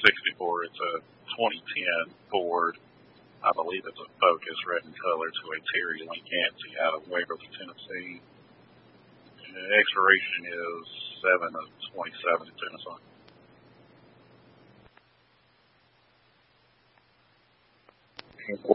64. It's a 2010 Ford. I believe it's a Focus, red in color, to a Terry Link Yancey out of Waverly, Tennessee. Expiration is 7 of 27 in Tennessee.